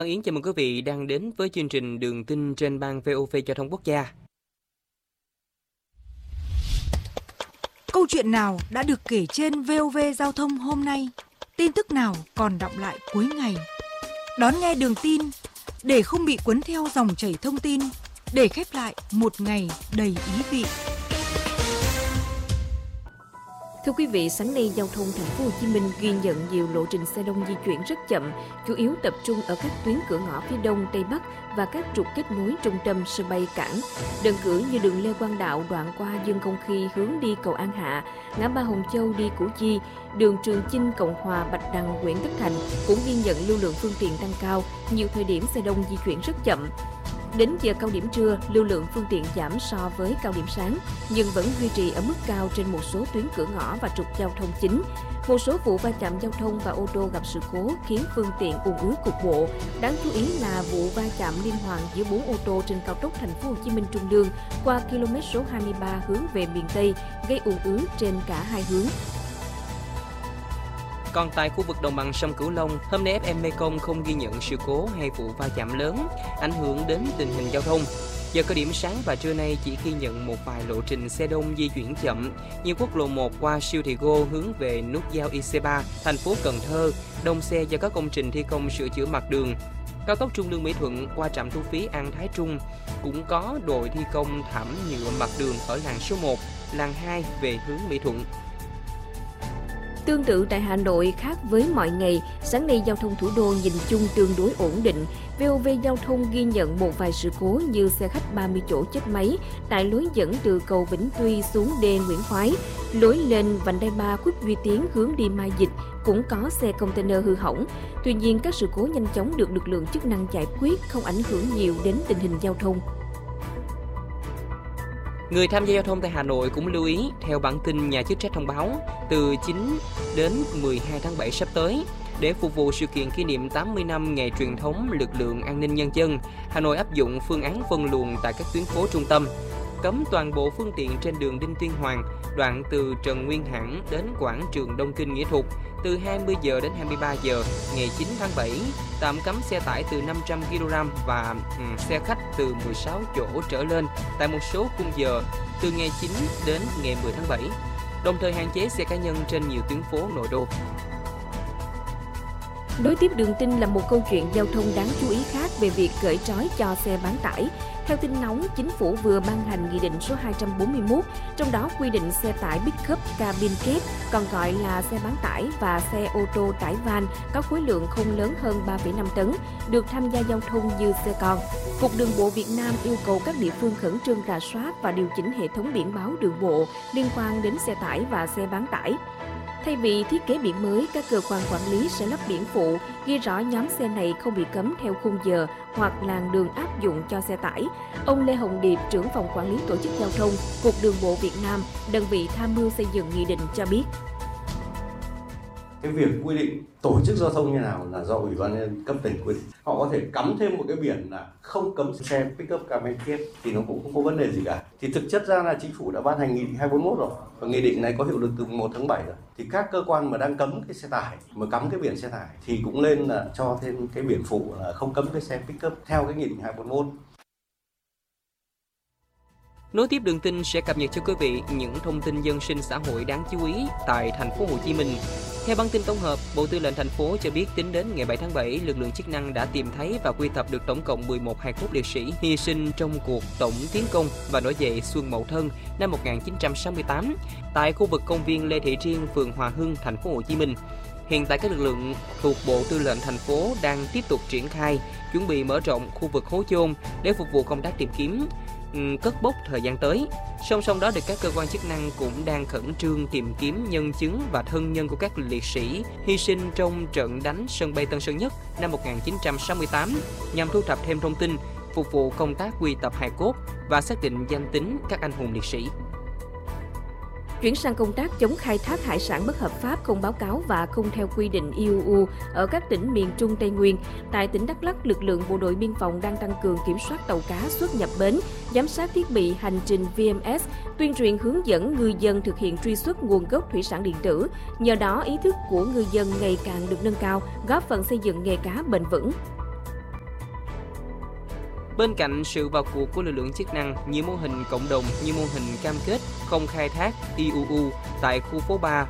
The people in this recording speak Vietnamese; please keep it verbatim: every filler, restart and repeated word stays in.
Văn Yến chào mừng quý vị đang đến với chương trình Đường tin trên ban vê o vê Giao thông Quốc gia. Câu chuyện nào đã được kể trên vê o vê Giao thông hôm nay? Tin tức nào còn đọng lại cuối ngày? Đón nghe Đường tin để không bị cuốn theo dòng chảy thông tin, để khép lại một ngày đầy ý vị. Thưa quý vị, sáng nay giao thông thành phố Hồ Chí Minh ghi nhận nhiều lộ trình xe đông di chuyển rất chậm, chủ yếu tập trung ở các tuyến cửa ngõ phía đông, tây bắc và các trục kết nối trung tâm sân bay cảng. Đơn cử như đường Lê Quang Đạo đoạn qua Dương Công Khi hướng đi cầu An Hạ, ngã ba Hồng Châu đi Củ Chi, đường Trường Chinh, Cộng Hòa, Bạch Đằng, Nguyễn Tất Thành cũng ghi nhận lưu lượng phương tiện tăng cao, nhiều thời điểm xe đông di chuyển rất chậm. Đến giờ cao điểm trưa, lưu lượng phương tiện giảm so với cao điểm sáng, nhưng vẫn duy trì ở mức cao trên một số tuyến cửa ngõ và trục giao thông chính. Một số vụ va chạm giao thông và ô tô gặp sự cố khiến phương tiện ùn ứ cục bộ. Đáng chú ý là vụ va chạm liên hoàn giữa bốn ô tô trên cao tốc thành phố Hồ Chí Minh Trung Lương qua km số hai mươi ba hướng về miền Tây, gây ùn ứ trên cả hai hướng. Còn tại khu vực đồng bằng sông Cửu Long, hôm nay ép em Mekong không ghi nhận sự cố hay vụ va chạm lớn, ảnh hưởng đến tình hình giao thông. Giờ cao điểm sáng và trưa nay chỉ ghi nhận một vài lộ trình xe đông di chuyển chậm như quốc lộ một qua siêu thị Go hướng về nút giao i xê ba, thành phố Cần Thơ, đông xe do các công trình thi công sửa chữa mặt đường. Cao tốc Trung Lương Mỹ Thuận qua trạm thu phí An Thái Trung cũng có đội thi công thảm nhựa mặt đường ở làn số một, làn hai về hướng Mỹ Thuận. Tương tự tại Hà Nội, khác với mọi ngày, sáng nay giao thông thủ đô nhìn chung tương đối ổn định. vê o vê Giao thông ghi nhận một vài sự cố như xe khách ba mươi chỗ chết máy tại lối dẫn từ cầu Vĩnh Tuy xuống đê Nguyễn Khoái, lối lên vành đai ba Khuất Duy Tiến hướng đi Mai Dịch cũng có xe container hư hỏng. Tuy nhiên, các sự cố nhanh chóng được lực lượng chức năng giải quyết, không ảnh hưởng nhiều đến tình hình giao thông. Người tham gia giao thông tại Hà Nội cũng lưu ý, theo bản tin nhà chức trách thông báo, từ chín đến mười hai tháng bảy sắp tới, để phục vụ sự kiện kỷ niệm tám mươi năm ngày truyền thống lực lượng an ninh nhân dân, Hà Nội áp dụng phương án phân luồng tại các tuyến phố trung tâm, cấm toàn bộ phương tiện trên đường Đinh Tiên Hoàng, đoạn từ Trần Nguyên Hãn đến quảng trường Đông Kinh Nghĩa Thục, từ hai mươi giờ đến hai mươi ba giờ ngày chín tháng bảy, tạm cấm xe tải từ năm trăm ki lô gam và um, xe khách từ mười sáu chỗ trở lên tại một số khung giờ từ ngày chín đến ngày mười tháng bảy, đồng thời hạn chế xe cá nhân trên nhiều tuyến phố nội đô. Nối tiếp Đường tin là một câu chuyện giao thông đáng chú ý khác về việc cởi trói cho xe bán tải. Theo tin nóng, Chính phủ vừa ban hành Nghị định số hai trăm bốn mươi mốt, trong đó quy định xe tải pick-up cabin kép, còn gọi là xe bán tải và xe ô tô tải van có khối lượng không lớn hơn ba phẩy năm tấn, được tham gia giao thông như xe con. Cục Đường bộ Việt Nam yêu cầu các địa phương khẩn trương rà soát và điều chỉnh hệ thống biển báo đường bộ liên quan đến xe tải và xe bán tải. Thay vì thiết kế biển mới, các cơ quan quản lý sẽ lắp biển phụ ghi rõ nhóm xe này không bị cấm theo khung giờ hoặc làn đường áp dụng cho xe tải. Ông Lê Hồng Điệp, trưởng phòng quản lý tổ chức giao thông, Cục Đường bộ Việt Nam, đơn vị tham mưu xây dựng nghị định cho biết. Cái việc quy định tổ chức giao thông như nào là do Ủy ban nhân dân cấp tỉnh quy định. Họ có thể cắm thêm một cái biển là không cấm xe pick-up cabin kép thì nó cũng không có vấn đề gì cả. Thì thực chất ra là chính phủ đã ban hành nghị định hai bốn mốt rồi. Và nghị định này có hiệu lực từ một tháng bảy rồi. Thì các cơ quan mà đang cấm cái xe tải, mà cắm cái biển xe tải thì cũng lên là cho thêm cái biển phụ là không cấm cái xe pick-up theo cái nghị định hai bốn mốt. Nối tiếp Đường tin sẽ cập nhật cho quý vị những thông tin dân sinh xã hội đáng chú ý tại thành phố Hồ Chí Minh. Theo bản tin tổng hợp, Bộ Tư lệnh thành phố cho biết tính đến ngày bảy tháng bảy, lực lượng chức năng đã tìm thấy và quy tập được tổng cộng mười một hài cốt liệt sĩ hy sinh trong cuộc tổng tiến công và nổi dậy Xuân Mậu Thân năm một nghìn chín trăm sáu mươi tám tại khu vực công viên Lê Thị Triêng, phường Hòa Hưng, thành phố Hồ Chí Minh. Hiện tại các lực lượng thuộc Bộ Tư lệnh thành phố đang tiếp tục triển khai, chuẩn bị mở rộng khu vực hố chôn để phục vụ công tác tìm kiếm, cất bốc thời gian tới. Song song đó, thì các cơ quan chức năng cũng đang khẩn trương tìm kiếm nhân chứng và thân nhân của các liệt sĩ hy sinh trong trận đánh sân bay Tân Sơn Nhất năm một nghìn chín trăm sáu mươi tám nhằm thu thập thêm thông tin, phục vụ công tác quy tập hài cốt và xác định danh tính các anh hùng liệt sĩ. Chuyển sang công tác chống khai thác hải sản bất hợp pháp, không báo cáo và không theo quy định i u u ở các tỉnh miền Trung Tây Nguyên. Tại tỉnh Đắk Lắk, lực lượng bộ đội biên phòng đang tăng cường kiểm soát tàu cá xuất nhập bến, giám sát thiết bị hành trình vê em ét, tuyên truyền hướng dẫn ngư dân thực hiện truy xuất nguồn gốc thủy sản điện tử. Nhờ đó, ý thức của ngư dân ngày càng được nâng cao, góp phần xây dựng nghề cá bền vững. Bên cạnh sự vào cuộc của lực lượng chức năng, nhiều mô hình cộng đồng như mô hình cam kết không khai thác i u u tại khu phố ba,